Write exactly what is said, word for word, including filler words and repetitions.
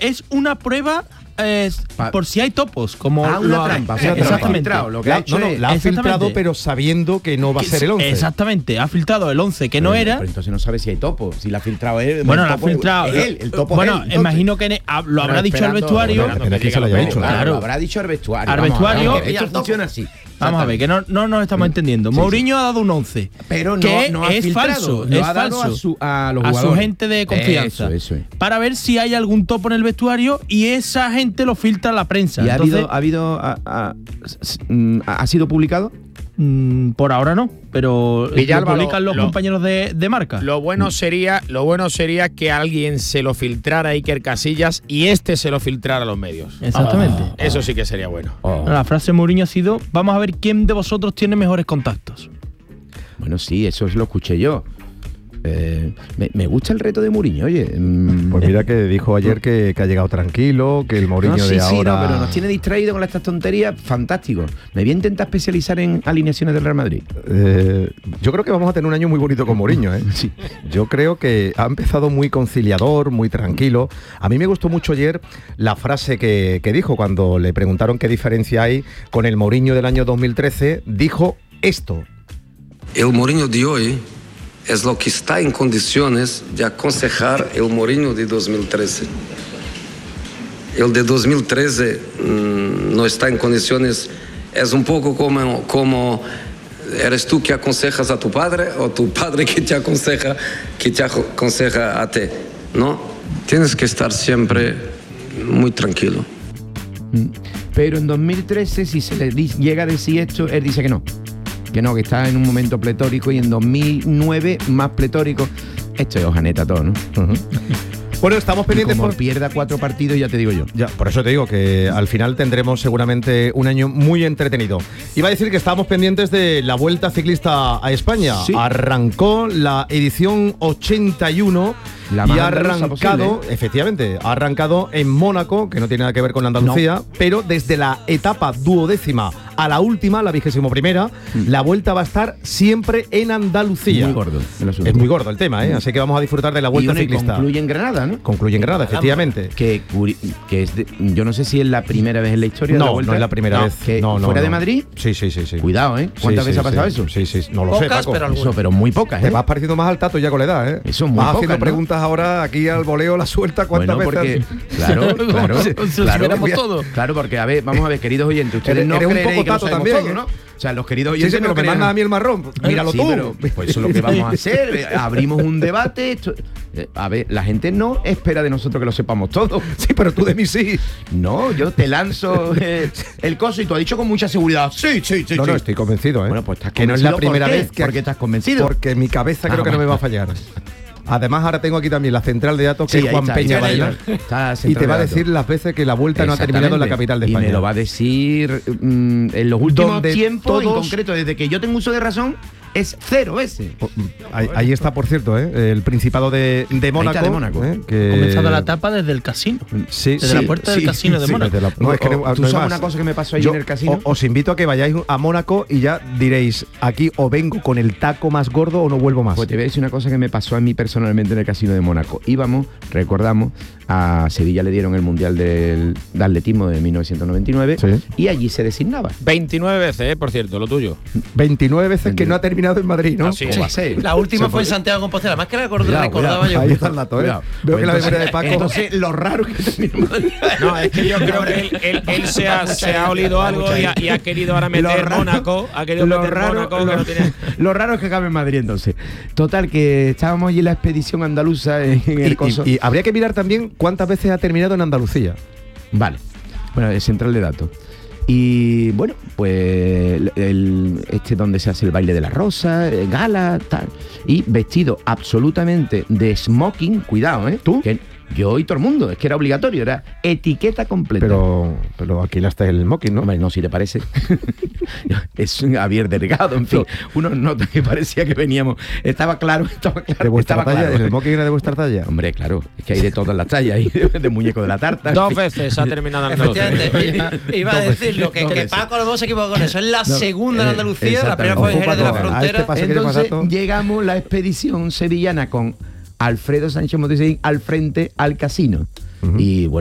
es una prueba eh, por si hay topos, como ah, una lo trampa, ha, o sea, exactamente. filtrado, lo que la, ha hecho no, no, es, la ha filtrado, pero sabiendo que no va a ser el once. Exactamente, ha filtrado el once que pero, no era. Pero entonces no sabe si hay topo. Si la ha filtrado él. Bueno, la ha filtrado. Es él, el topo bueno, es él, imagino que lo habrá dicho al vestuario. Depende de quién se lo haya dicho. Claro, Claro. lo habrá dicho al vestuario. Al Vamos vestuario. a ver, esto funciona así. Vamos a ver, que no, no nos estamos entendiendo. Sí, Mourinho sí. ha dado un once. Pero no, que no ha es filtrado, falso. lo es ha dado falso. A su, a los a jugadores. su gente de confianza. Eso, eso es. Para ver si hay algún topo en el vestuario y esa gente lo filtra a la prensa. ¿Y Entonces, ha habido. Ha, habido ha, ha, ¿Ha sido publicado? Mmm, por ahora no, pero Villalba, lo publican lo, los lo, compañeros de, de marca. Lo bueno sería, lo bueno sería que alguien se lo filtrara a Iker Casillas y este se lo filtrara a los medios. Exactamente. Oh. Eso sí que sería bueno. Oh. La frase de Mourinho ha sido: vamos a ver quién de vosotros tiene mejores contactos. Bueno, sí, eso lo escuché yo. Eh, me, me gusta el reto de Mourinho, oye. Mm, pues mira que dijo ayer que, que ha llegado tranquilo, que el Mourinho no, sí, de sí, ahora... no, pero nos tiene distraído con estas tonterías, fantástico. Me voy a intentar especializar en alineaciones del Real Madrid. Eh, yo creo que vamos a tener un año muy bonito con Mourinho, ¿eh? Sí. Yo creo que ha empezado muy conciliador, muy tranquilo. A mí me gustó mucho ayer la frase que, que dijo cuando le preguntaron qué diferencia hay con el Mourinho del año dos mil trece. Dijo esto. El Mourinho de hoy es lo que está en condiciones de aconsejar el Mourinho de dos mil trece. El de dos mil trece mmm, no está en condiciones, es un poco como, como eres tú que aconsejas a tu padre o tu padre que te aconseja, que te aconseja a ti, ¿no? Tienes que estar siempre muy tranquilo. Pero en dos mil trece, si se le llega a decir esto, él dice que no. Que no, que está en un momento pletórico y en dos mil nueve más pletórico. Esto es hojaneta todo, ¿no? Uh-huh. Bueno, estamos pendientes. Como por... pierda cuatro partidos, ya te digo yo. Ya, por eso te digo que al final tendremos seguramente un año muy entretenido. Iba a decir que estábamos pendientes de la Vuelta Ciclista a España. Sí. Arrancó la edición ochenta y uno la y ha arrancado, efectivamente, ha arrancado en Mónaco, que no tiene nada que ver con Andalucía, no. Pero desde la etapa duodécima a la última, la vigésimo primera, mm. la Vuelta va a estar siempre en Andalucía. Muy gordo. Es muy gordo el tema, ¿eh? Así que vamos a disfrutar de la Vuelta y Ciclista. Concluye en Granada, ¿no? Concluye en Granada, efectivamente. Que, que es de, yo no sé si es la primera vez en la historia no, de la Vuelta. No, es la primera no, vez. Que no, no, ¿Fuera no. de Madrid? Sí, sí, sí, sí. Cuidado, ¿eh? ¿Cuántas sí, veces sí, ha pasado sí. eso? Sí, sí, no lo pocas, sé, Paco. Pero, eso, pero muy pocas, ¿eh? Te vas pareciendo más al Tato ya con la edad, ¿eh? Eso es muy vas pocas, haciendo ¿no? preguntas ahora aquí al voleo, la suelta, ¿cuántas bueno, veces? Porque, claro, claro, claro, todo. claro, porque a ver, vamos a ver, queridos oyentes, ustedes eres, no eres un poco que Tato también, todo, ¿eh? ¿no? O sea, los queridos oyentes sí, sí, pero no me crean... mandas a mí el marrón, míralo sí, tú. Pero, pues eso es lo que vamos a hacer, abrimos un debate. Esto, a ver, la gente no espera de nosotros que lo sepamos todo. Sí, pero tú de mí sí. No, yo te lanzo eh, el coso y tú has dicho con mucha seguridad. Sí, sí, sí. No, sí. no, estoy convencido, ¿eh? Bueno, pues estás que no es la primera ¿por qué? vez que... ¿Por qué estás convencido? Porque mi cabeza creo ah, que no me va a fallar. Además, ahora tengo aquí también la central de datos, que sí, es Juan está, Peña Varela, y te va a decir las veces que la Vuelta no ha terminado en la capital de España. Y me lo va a decir mmm, en los últimos Donde tiempos, todos... en concreto, desde que yo tengo uso de razón, es cero ese. Ahí, ahí está, por cierto, ¿eh? El Principado de, de Mónaco. de Mónaco. ¿eh? Que... Comenzando la etapa desde el casino. Sí, desde sí, la puerta sí, del casino sí, de Mónaco. La, no, es que no, ¿Tú no sabes una cosa que me pasó ahí yo, en el casino? O, os invito a que vayáis a Mónaco y ya diréis, aquí o vengo con el taco más gordo o no vuelvo más. Pues te voy a decir una cosa que me pasó a mí personalmente en el casino de Mónaco. Íbamos, recordamos, a Sevilla le dieron el Mundial del, de Atletismo de mil novecientos noventa y nueve, sí. Y allí se designaba. veintinueve veces, eh, por cierto, lo tuyo. veintinueve veces veintinueve. Que no ha terminado en Madrid, ¿no? Así sí. va a ser. La última fue en Santiago de Compostela, más que la recordaba, recordaba yo. Ahí está el dato, ¿eh? Cuidado. Veo pues que la memoria de Paco... Entonces, lo raro que terminó en Madrid... No, es que yo creo que él, él, él se, ha, se ha olido algo y ha, y ha querido ahora meter raro, Mónaco. Ha querido lo meter raro, Mónaco. Lo, que no tenía... lo raro es que acabe en Madrid, entonces. Total, que estábamos allí en la expedición andaluza en el y, coso. Y, y habría que mirar también cuántas veces ha terminado en Andalucía. Vale. Bueno, es central de datos. Y bueno, pues el, el, este donde se hace el baile de la rosa, gala, tal. Y vestido absolutamente de smoking, cuidado, ¿eh? ¿Tú? Que yo y todo el mundo, es que era obligatorio, era etiqueta completa. Pero, pero aquí le está el smoking, ¿no? Hombre, no, si te parece. Es un Javier Delgado, en fin. No. Unos notas que parecía que veníamos. Estaba claro, estaba claro. ¿De vuestra estaba talla? Claro. ¿El smoking era de vuestra talla? Hombre, claro, es que hay de todas las tallas, hay de, de muñeco de la tarta. Dos veces ha terminado en Andalucía. Iba a decirlo, que, que Paco los dos se equivocó con eso. Es la no, segunda en Andalucía, la primera fue en Jerez de la Frontera. Este Entonces llegamos la expedición sevillana con Alfredo Sánchez Montesín al frente al casino. Uh-huh. Y bueno.